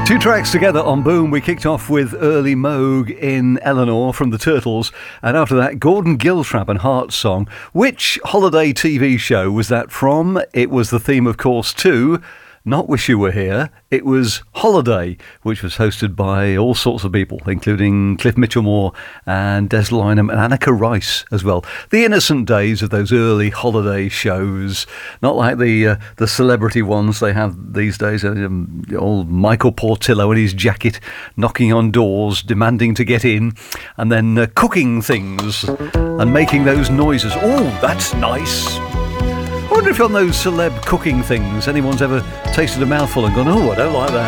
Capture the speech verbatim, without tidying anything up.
Two tracks together on Boom. We kicked off with Early Moog in Eleanor from the Turtles, and after that Gordon Giltrap and Heart Song. Which holiday T V show was that from? It was the theme, of course, to not Wish You Were Here. It was Holiday, which was hosted by all sorts of people, including Cliff Mitchell-Moore and Des Lynam and Anneka Rice as well. The innocent days of those early holiday shows, not like the uh, the celebrity ones they have these days. Um, old Michael Portillo in his jacket, knocking on doors, demanding to get in, and then uh, cooking things and making those noises. Oh, that's nice. I wonder if on those celeb cooking things anyone's ever tasted a mouthful and gone, oh, I don't like that.